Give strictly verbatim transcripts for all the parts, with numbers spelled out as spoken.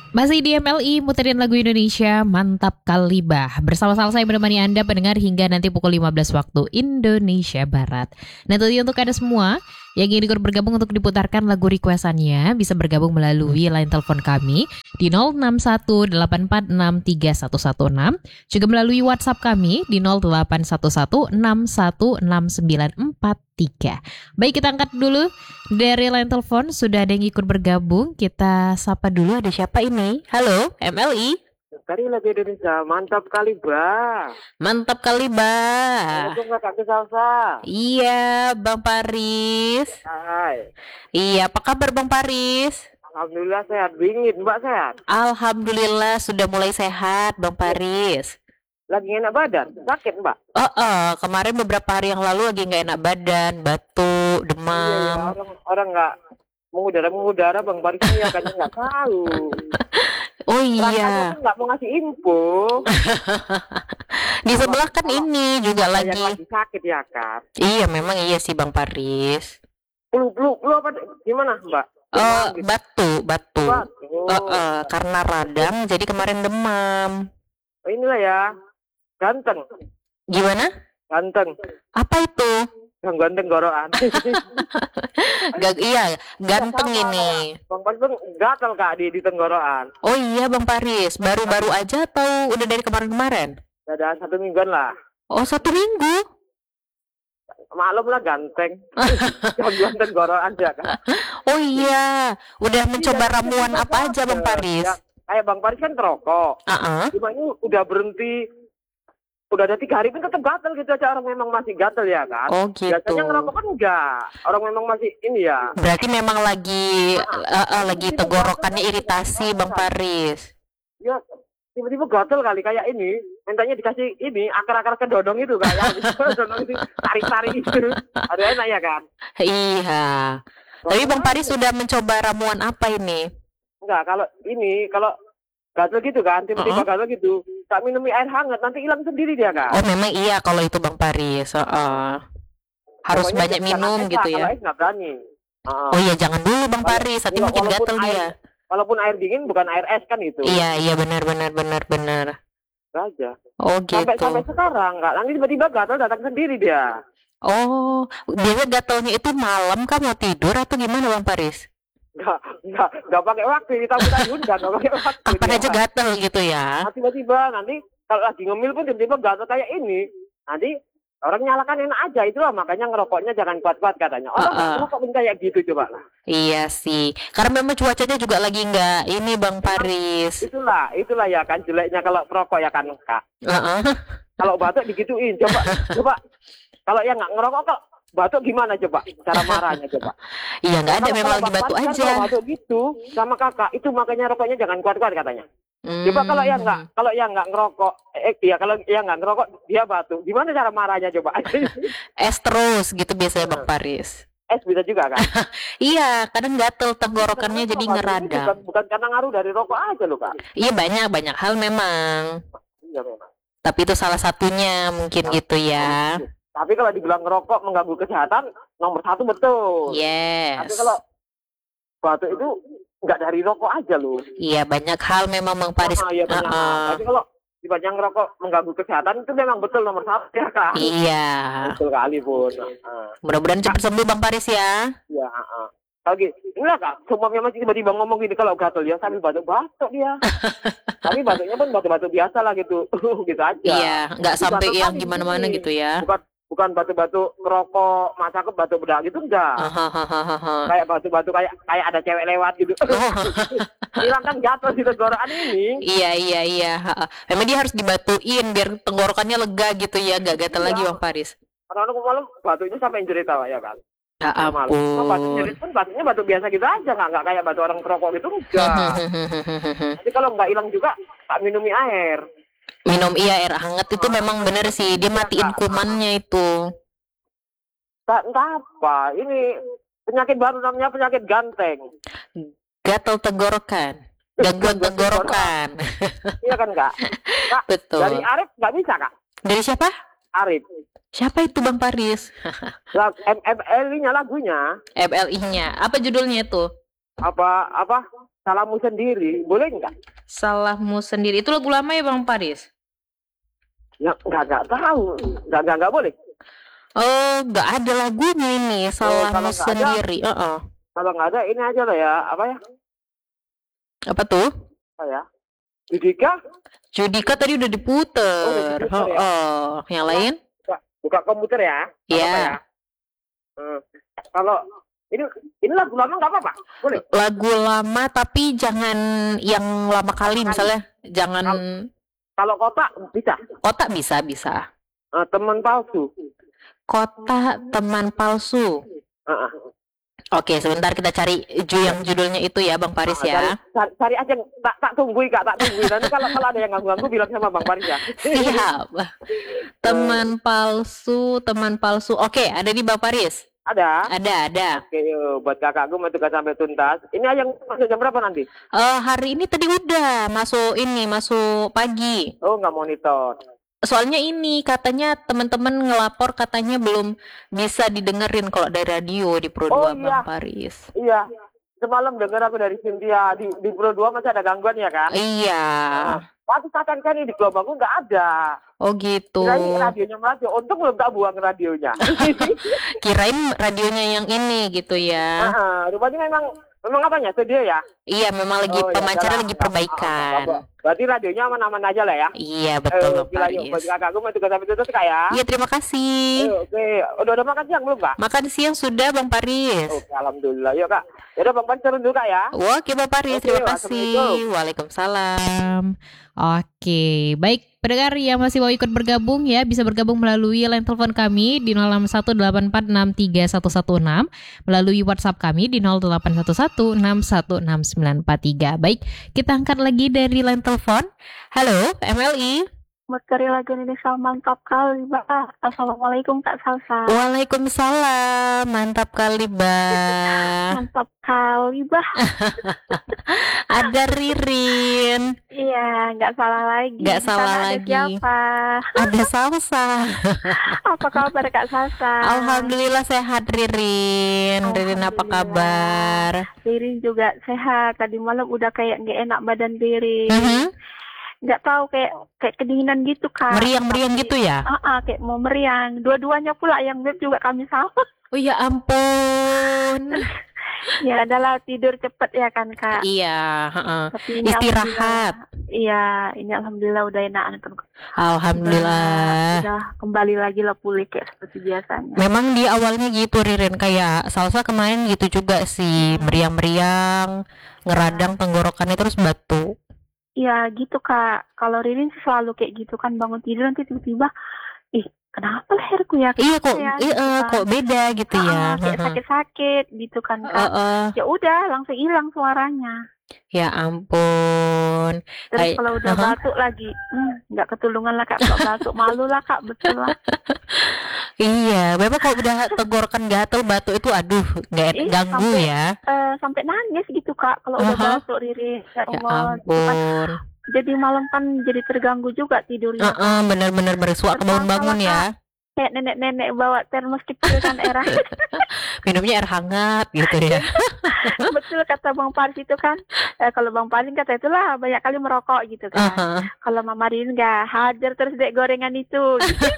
Masih di M L I, muterin lagu Indonesia, mantap kali bah. Bersama-sama saya menemani Anda pendengar hingga nanti pukul lima belas waktu Indonesia Barat. Nah tadi untuk Anda semua yang ingin ikut bergabung untuk diputarkan lagu requestannya, bisa bergabung melalui line telepon kami di nol enam satu delapan empat enam tiga satu satu enam, juga melalui WhatsApp kami di nol delapan satu satu enam satu enam sembilan empat tiga. Baik, kita angkat dulu dari line telepon. Sudah ada yang ikut bergabung. Kita sapa dulu, ada siapa ini? Halo, M L I. Dari lagu Indonesia, mantap kali bah. Mantap kali bah. Assalamualaikum kakak Salsa. Iya, Bang Paris. Hai. Iya, apa kabar Bang Paris? Alhamdulillah sehat, dingin mbak sehat. Alhamdulillah sudah mulai sehat Bang Paris. Lagi enak badan, sakit mbak? Oh, oh, kemarin beberapa hari yang lalu lagi nggak enak badan, batuk, Iya, demam. iya, orang orang nggak mengudara mengudara Bang Paris ya kan nggak tahu. Oh Rasanya iya, kan nggak mau ngasih info. di sebelah kan ini juga Saya lagi. lagi sakit ya kan. Iya, memang iya sih Bang Paris. Flu flu flu apa? Gimana mbak? Oh, Demam gitu. batuk, batuk. Batuk. Oh, oh, karena radang, jadi kemarin demam. Oh, inilah ya, ganteng, Gimana? ganteng, Apa itu? yang ganteng gorokan. Gak, iya, ganteng Sama, ini. Bang Paris tuh gatal kak di di tenggorokan. Oh iya Bang Paris, baru-baru aja atau udah dari kemarin-kemarin? Ada satu mingguan lah. Oh, satu minggu. Maklum lah ganteng. Gangguan tenggorokan aja kan. Oh iya, udah mencoba Iya, ramuan iya, apa aja Bang iya. Paris? Ya, kayak Bang Paris kan perokok. Ah, Cuma ini udah berhenti. Udah ada tiga hari pun tetap gatal gitu aja. Orang memang masih gatal ya kan. Oh gitu. Biasanya ngerokok kan enggak. Orang memang masih ini ya. Berarti memang lagi uh, uh, lagi tenggorokannya iritasi Bang Paris. Ya tiba-tiba gatal kali kayak ini. Mintanya dikasih ini akar-akar kedodong itu kayak kedodong itu tarik-tarik itu. Ada enak ya kan. Iya. Tapi Bang Paris sudah mencoba ramuan apa ini? Enggak, kalau ini, kalau gatal gitu kan, tiba-tiba Uh-uh. gatal gitu, tak minum air hangat, nanti hilang sendiri dia kan. Oh memang iya kalau itu Bang Paris. Uh, uh. Harus Pokoknya banyak jangan minum es lah, gitu Kalau ya. es nggak berani. Uh, Oh iya, jangan dulu Bang Kalau- Paris, nanti wala- makin walaupun gatel air- dia. walaupun air dingin bukan air es kan itu. Iya, iya benar benar benar benar. Aja. Oh Sampai gitu. sampai sekarang nggak, nanti tiba-tiba gatal datang sendiri dia. Oh, biasa gatelnya itu malam kah mau tidur atau gimana Bang Paris? Nggak, nggak, nggak pakai waktu, kita kita undang, nggak pakai waktu. Kapan dia. aja gatel gitu ya? Nah, tiba-tiba nanti kalau lagi ngemil pun tiba-tiba gatal kayak ini. Nanti orang nyalakan enak aja, itulah makanya ngerokoknya jangan kuat-kuat katanya. Orang Uh-uh. ngerokok pun kayak gitu coba lah. Iya sih, karena memang cuacanya juga lagi nggak ini Bang Paris. Itulah, itulah ya kan jeleknya kalau perokok ya kan kak. Heeh. Kalau batuk digituin, coba, coba. Kalau yang nggak ngerokok kok batuk gimana coba? Cara marahnya coba. Iya nggak ada, Kalau- memang kalau lagi Bang batu Paris kan aja. kalau batuk gitu sama kakak, itu makanya rokoknya jangan kuat-kuat katanya. Coba kalau yang nggak, Hmm. kalau yang nggak ngerokok, eh iya kalau yang nggak ngerokok dia batuk, gimana cara marahnya coba? Es terus gitu biasanya Bang Paris. Es bisa juga kan? Iya, kadang gatel tenggorokannya Karena jadi kalau batuk ini ngeradang. Bukan, bukan karena ngaruh dari rokok aja loh kak. Iya banyak banyak hal memang. Iya memang. Tapi itu salah satunya mungkin gitu ya. Tapi kalau dibilang ngerokok mengganggu kesehatan, nomor satu betul. Tapi Yes. kalau batuk itu nggak dari rokok aja loh. Iya banyak hal memang Bang Paris. Ah, iya, banyak hal. Uh-uh. Tapi kalau dibanding ngerokok mengganggu kesehatan itu memang betul nomor satu ya kak. Iya. Betul kali pun. Ah, Mudah-mudahan cepat sembuh Bang Paris ya. ya. ah. Kalau gitu, inilah kak, semuanya masih tiba-tiba ngomong gini kalau gatel ya sambil batuk-batuk dia. Tapi batuknya pun batuk-batuk biasa lah gitu, gitu aja. Iya, nggak Bukan sampai yang totali gimana-mana ini. gitu ya. Bukan bukan batuk-batuk ngerokok, masa ke batuk bedak gitu enggak. Hahaha. Kayak batuk-batuk kayak kayak ada cewek lewat gitu. Oh. Hilang kan gatel di tenggorokan ini. Iya iya iya. Ha-ha. Memang dia harus dibatuin biar tenggorokannya lega gitu ya, gak gatel Iya. lagi Bang Paris. Orang-orang malam batuknya sampai jerit tawa ya kan. Ya Malam. Nah, batuk ampun. jerit pun batuknya batuk biasa gitu aja, nggak nggak kayak batuk orang perokok gitu enggak. Tapi kalau nggak hilang juga, tak minumi air. Minum iya air hangat itu memang bener sih, dia matiin kumannya itu. Tak entah apa. Ini penyakit baru namanya penyakit ganteng. Gatel tenggorokan, gangguan tenggorokan. Iya kan kak? Kak, Betul. dari Arif nggak bisa kak? Dari siapa? Arif. Siapa itu Bang Paris? Lag- M L I-nya lagunya M L I-nya. Apa judulnya itu? apa apa salahmu sendiri, boleh nggak? Salahmu sendiri. Itu lagu lama ya Bang Paris? Ya nggak nggak tahu, nggak nggak nggak boleh. Oh, nggak ada lagunya ini. Salahmu kalau nggak ada- sendiri. Heeh. Kalau nggak ada ini aja lah ya, apa ya? Apa tuh? Apa ya? Judika, Judika tadi udah diputer. Oh, udah diputer ya? Heeh. Yang lain? buka, buka komputer ya. Nggak Iya. apa-apa ya? Hmm. Kalau ini ini lagu lama nggak apa-apa, boleh. Lagu lama tapi jangan yang lama kali misalnya. Jangan Kalau kotak bisa. kotak bisa bisa. Eh, teman palsu. Kotak teman palsu. Heeh. Oke, sebentar kita cari ju yang judulnya itu ya Bang Paris Ah, ya. Cari, cari aja, tak tak tungguin kak, tak tungguin. Nanti kalau kalau ada yang ganggu-ganggu bilang sama Bang Paris ya. Siap. Teman palsu, teman palsu. Oke, ada di Bang Paris. Ada. Ada, ada. Oke, yuk. Buat kakakku mau tugas sampai tuntas. Ini yang masuk jam berapa nanti? Eh hari ini tadi udah masuk ini, masuk pagi. Oh, nggak monitor. Soalnya ini katanya teman-teman ngelapor katanya belum bisa didengerin kalau dari radio di Pro Oh, dua iya. Bang Paris. Iya. Semalam dengar aku dari Cynthia di di Pro dua masih ada gangguan ya kan? Iya. Waktu saat kan ini di gelombangku nggak ada. Oh gitu. Kirain radionya radio. Untung belum tak buang radionya. Kirain radionya yang ini gitu ya. Heeh, rupanya memang memang apanya? Studio ya? Iya, memang lagi Oh, ya, pemancarnya udahlah. lagi Nggak- perbaikan. nggak- nggak- Berarti radionya aman-aman aja lah ya? Iya, betul Bang gila, yuk. Buat Paris. kakakku mau tugas sampai tuntas kak ya? Iya, terima kasih. Eh, Oke, udah udah makan siang belum kak? Makan siang sudah Bang Paris. Oke, alhamdulillah. Yuk kak. Yaudah Bang Pan turun dulu kak ya. Oke Bang Paris, Oke, terima kasih. Assalamualaikum. Waalaikumsalam. Oke, baik pendengar yang masih mau ikut bergabung ya, bisa bergabung melalui line telepon kami di nol enam satu delapan empat enam tiga satu satu enam, melalui WhatsApp kami di nol delapan satu satu enam satu enam sembilan empat tiga. Baik, kita angkat lagi dari line telepon. Halo, M L I. Materi lagu Indonesia mantap kali, Mbak. Assalamualaikum Kak Salsa. Waalaikumsalam, mantap kali Bah. Mantap kali, Mbak. Ada Ririn, Iya, nggak salah lagi. Nggak Di salah sana ada lagi. Siapa? ada Salsa. Apa kabar Kak Salsa? Alhamdulillah sehat Ririn. Ririn apa Alhamdulillah. kabar? Ririn juga sehat. Tadi malam udah kayak nggak enak badan Ririn. Mhm. Nggak tahu kayak kayak kedinginan gitu Kak. Meriang-meriang gitu ya? Ah, ah, kayak mau meriang. Dua-duanya pula yang web juga kami sama. Oh ya ampun. Ya adalah tidur cepet ya kan Kak. Iya, heeh. Tapi ini Istirahat. alhamdulillah- Iya, ini alhamdulillah udah enakan kan. Alhamdulillah. Udah kembali lagi lah pulih kayak seperti biasanya. Memang di awalnya gitu Ririn, kayak Salsa kemarin gitu juga sih, meriang-meriang, ngeradang tenggorokannya terus batuk. Iya gitu Kak. Kalau Ririn sih selalu kayak gitu kan, bangun tidur nanti tiba-tiba, ih kenapa leherku ya? Iya kok, Ya, iya, gitu kan. kok beda gitu ya. Ah, kayak Heeh. sakit-sakit gitu kan Kak. Heeh. Ya udah langsung hilang suaranya. Ya ampun. Terus Kayak- kalau udah Aha. batuk lagi, hmm, nggak ketulungan lah Kak. Kalau batuk malu lah Kak, betul lah. Iya, memang kalau udah tenggorokan gatel batuk itu aduh nggak Ih, ganggu sampai- ya. Eh, sampai nangis gitu Kak. Kalau udah Aha. batuk Ririn, ya Ya Allah. gitu kan. ampun. Jadi malam kan jadi terganggu juga tidurnya. Heeh, bener-bener bersuara bangun-bangun ya. Kayak nenek-nenek bawa termos kecil kan era. Minumnya air hangat gitu ya. Betul kata Bang Paris itu kan. Eh, kalau Bang Paris kata itulah banyak kali merokok gitu kan. Aha. Kalau Mama Rin enggak hajar terus dek gorengan itu. Gitu.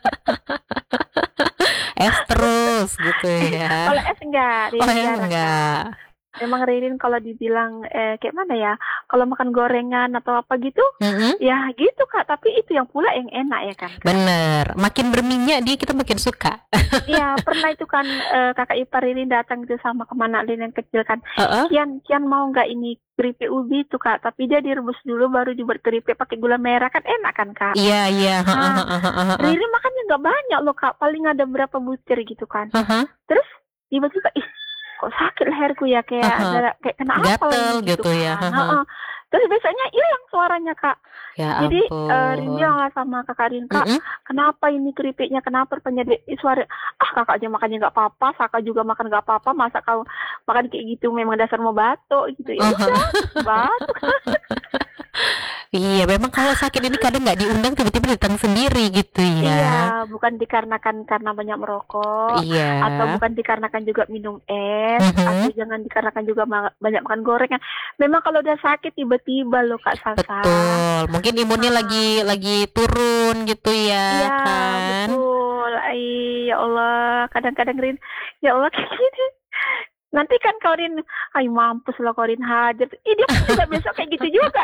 Es terus gitu ya. Kalau es enggak, Ririn Oh ya jarang. enggak. Memang Ririn kalau dibilang eh, kayak mana ya? Kalau makan gorengan atau apa gitu, Mm-mm. ya gitu Kak. Tapi itu yang pula yang enak ya kan. Bener. Makin berminyak dia kita makin suka. Iya pernah itu kan eh, kakak ipar Ririn datang itu sama kemana Ririn yang kecil kan. Heeh. Kian, Kian mau nggak ini keripik ubi itu Kak, tapi dia direbus dulu baru dibuat keripik pakai gula merah kan enak kan Kak. Iya iya. Heeh, Ah. heeh, heeh, heeh. Riri makannya nggak banyak loh Kak, paling ada berapa butir gitu kan. Heeh. Terus tiba-tiba ih kok sakit leherku ya kayak Aha. ada kayak kena apa Gatel ini gitu ya, kan. aha. Heeh. Terus biasanya hilang suaranya Kak. Ya Jadi ampun. eh, Rin bilang lah sama kakak Rin Kak, Mm-mm. kenapa ini keripiknya kenapa penyedek suara ah kakak aja makannya nggak apa-apa, Saka juga makan nggak apa-apa, masa kau makan kayak gitu memang dasar mau batuk gitu ya Aha. udah batuk. Iya, memang kalau sakit ini kadang nggak diundang tiba-tiba datang sendiri gitu ya. Iya, bukan dikarenakan karena banyak merokok, Iya. atau bukan dikarenakan juga minum es, Mhm. atau jangan dikarenakan juga ma- banyak makan gorengan. Memang kalau udah sakit tiba-tiba loh Kak Salsa. Betul. Mungkin imunnya lagi lagi turun gitu ya Iya, kan. betul. Ay, ya Allah, kadang-kadang Rin, ya Allah kayak gini. Nanti kan kau Rin, ay mampus lah kau Rin hajar. Ih, dia pun juga besok kayak gitu juga